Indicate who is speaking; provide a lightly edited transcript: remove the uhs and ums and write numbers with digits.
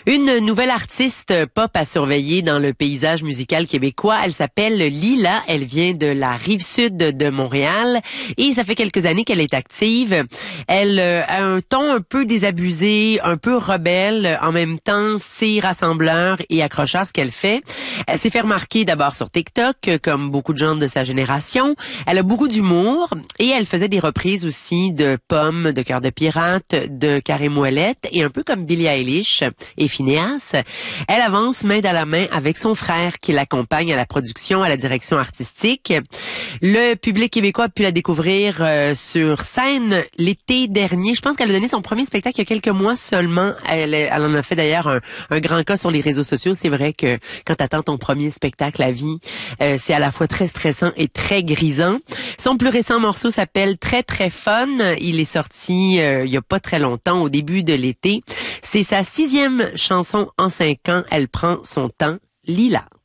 Speaker 1: Une nouvelle artiste pop à surveiller dans le paysage musical québécois. Elle s'appelle Lila. Elle vient de la Rive-Sud de Montréal et ça fait quelques années qu'elle est active. Elle a un ton un peu désabusé, un peu rebelle. En même temps, c'est rassembleur et accrocheur ce qu'elle fait. Elle s'est fait remarquer d'abord sur TikTok, comme beaucoup de gens de sa génération. Elle a beaucoup d'humour et elle faisait des reprises aussi de Pomme, de Cœur de pirate, de Carré Moellette et un peu comme Billie Eilish et Phineas. Elle avance main dans la main avec son frère qui l'accompagne à la production, à la direction artistique. Le public québécois a pu la découvrir sur scène l'été dernier. Je pense qu'elle a donné son premier spectacle il y a quelques mois seulement. Elle en a fait d'ailleurs un grand cas sur les réseaux sociaux. C'est vrai que quand t'attends ton premier spectacle à vie, c'est à la fois très stressant et très grisant. Son plus récent morceau s'appelle Très Très Fun. Il est sorti il y a pas très longtemps, au début de l'été. C'est sa 6e chanson en 5 ans. Elle prend son temps. Lila.